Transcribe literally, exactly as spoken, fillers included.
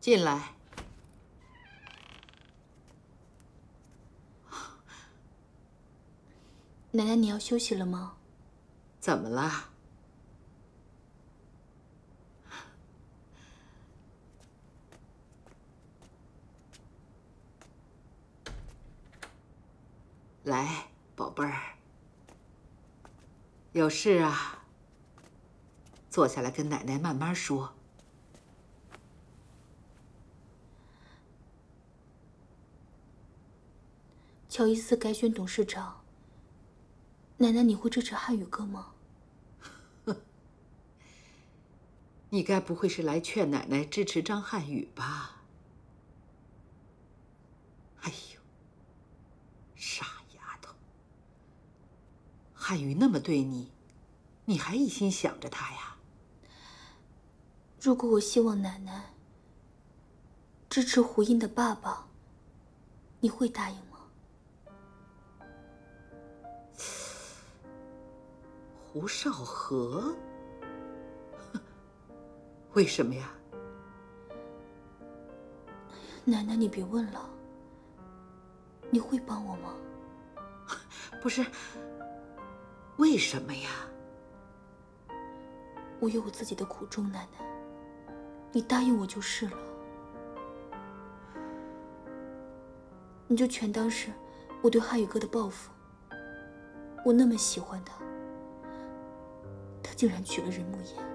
进来。 奶奶，你要休息了吗？ 怎么了？来，宝贝儿，有事啊，坐下来跟奶奶慢慢说。 乔伊斯改选董事长，奶奶，你会支持汉语歌吗？ 你该不会是来劝奶奶支持张瀚宇吧？哎呦，傻丫头！瀚宇那么对你，你还一心想着他呀？ 如果我希望奶奶支持胡英的爸爸，你会答应吗？ 胡少河？为什么呀？ 奶奶，你别问了。你会帮我吗？ 不是，为什么呀？ 我有我自己的苦衷，奶奶，你答应我就是了。你就全当是我对汉语哥的报复。我那么喜欢他，他竟然娶了任慕言。